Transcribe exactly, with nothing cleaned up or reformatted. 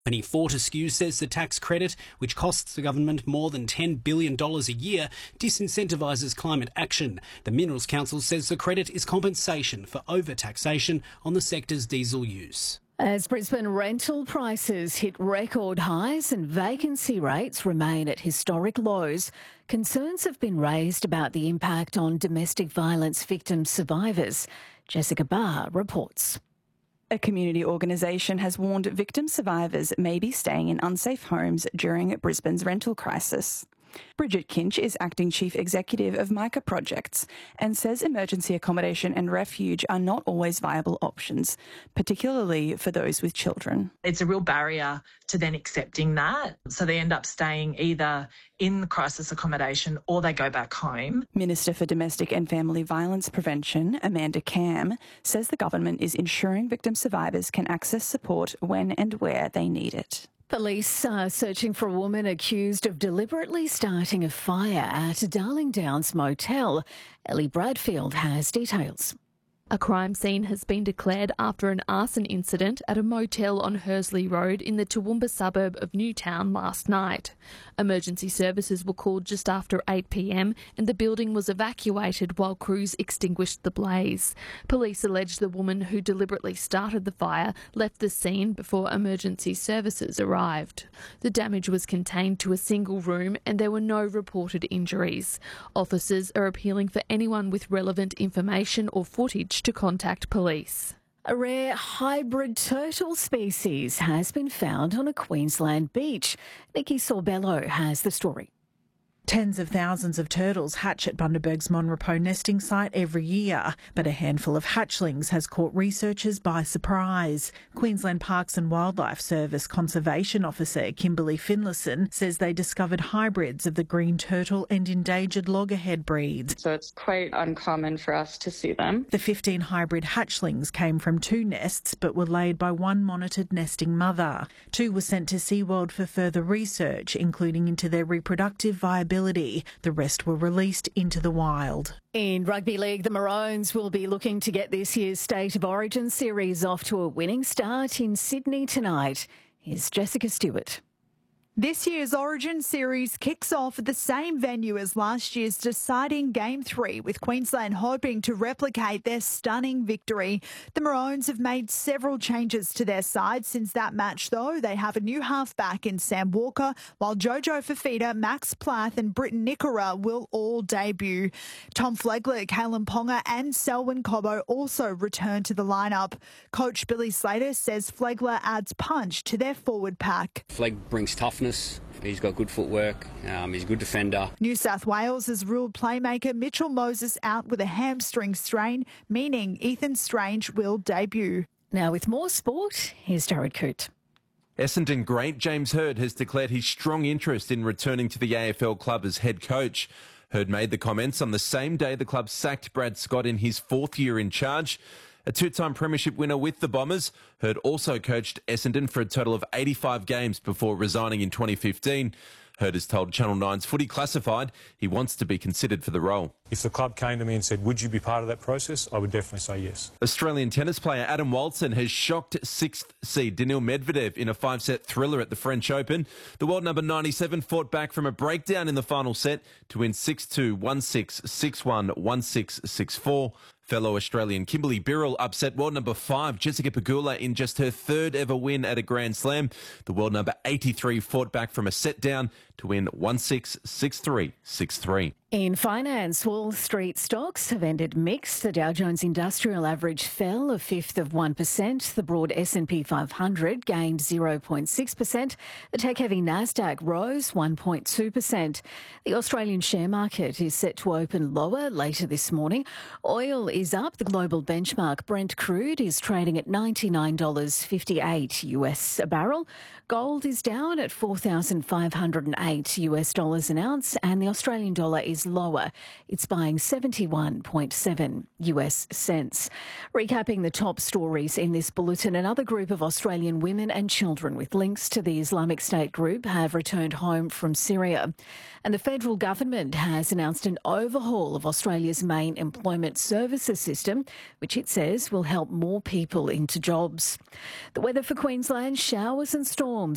Tony Fortescue says the tax credit, which costs the government more than ten billion dollars a year, disincentivises climate action. The Minerals Council says the credit is compensation for overtaxation on the sector's diesel use. As Brisbane rental prices hit record highs and vacancy rates remain at historic lows, concerns have been raised about the impact on domestic violence victim survivors. Jessica Barr reports. A community organisation has warned victim survivors may be staying in unsafe homes during Brisbane's rental crisis. Bridget Kinch is Acting Chief Executive of Micah Projects and says emergency accommodation and refuge are not always viable options, particularly for those with children. It's a real barrier to then accepting that, so they end up staying either in crisis accommodation or they go back home. Minister for Domestic and Family Violence Prevention, Amanda Cam, says the government is ensuring victim survivors can access support when and where they need it. Police are searching for a woman accused of deliberately starting a fire at Darling Downs Motel. Ellie Bradfield has details. A crime scene has been declared after an arson incident at a motel on Hursley Road in the Toowoomba suburb of Newtown last night. Emergency services were called just after eight p m and the building was evacuated while crews extinguished the blaze. Police allege the woman who deliberately started the fire left the scene before emergency services arrived. The damage was contained to a single room and there were no reported injuries. Officers are appealing for anyone with relevant information or footage to contact police. A rare hybrid turtle species has been found on a Queensland beach. Nikki Sorbello has the story. Tens of thousands of turtles hatch at Bundaberg's Monrepos nesting site every year, but a handful of hatchlings has caught researchers by surprise. Queensland Parks and Wildlife Service Conservation Officer Kimberly Finlayson says they discovered hybrids of the green turtle and endangered loggerhead breeds. So it's quite uncommon for us to see them. The fifteen hybrid hatchlings came from two nests but were laid by one monitored nesting mother. Two were sent to SeaWorld for further research, including into their reproductive viability. The rest were released into the wild. In rugby league, the Maroons will be looking to get this year's State of Origin series off to a winning start in Sydney tonight. Here's Jessica Stewart. This year's Origin series kicks off at the same venue as last year's deciding Game three, with Queensland hoping to replicate their stunning victory. The Maroons have made several changes to their side since that match, though. They have a new halfback in Sam Walker, while Jojo Fafita, Max Plath and Britton Nickora will all debut. Tom Flegler, Kalen Ponga and Selwyn Cobbo also return to the lineup. Coach Billy Slater says Flegler adds punch to their forward pack. Fleg brings toughness. He's got good footwork. Um, he's a good defender. New South Wales has ruled playmaker Mitchell Moses out with a hamstring strain, meaning Ethan Strange will debut. Now with more sport, here's Jared Coote. Essendon great James Hird has declared his strong interest in returning to the A F L club as head coach. Hird made the comments on the same day the club sacked Brad Scott in his fourth year in charge. A two-time premiership winner with the Bombers, Hird also coached Essendon for a total of eighty-five games before resigning in twenty fifteen. Hird has told Channel nine's Footy Classified he wants to be considered for the role. If the club came to me and said, would you be part of that process, I would definitely say yes. Australian tennis player Adam Walton has shocked sixth seed Daniil Medvedev in a five-set thriller at the French Open. The world number ninety-seven fought back from a breakdown in the final set to win six two, one six, six one, one six, six four. Fellow Australian Kimberly Birrell upset world number five Jessica Pegula in just her third ever win at a Grand Slam. The world number eighty-three fought back from a set down to win one six, six three, six three. In finance, Wall Street stocks have ended mixed. The Dow Jones Industrial Average fell a fifth of one percent. The broad S and P five hundred gained zero point six percent. The tech-heavy Nasdaq rose one point two percent. The Australian share market is set to open lower later this morning. Oil is up. The global benchmark Brent crude is trading at ninety-nine dollars fifty-eight U S a barrel. Gold is down at four thousand five hundred eight U S dollars an ounce, and the Australian dollar is lower. It's buying seventy-one point seven U S cents. Recapping the top stories in this bulletin, another group of Australian women and children with links to the Islamic State group have returned home from Syria. And the federal government has announced an overhaul of Australia's main employment services system, which it says will help more people into jobs. The weather for Queensland, showers and storms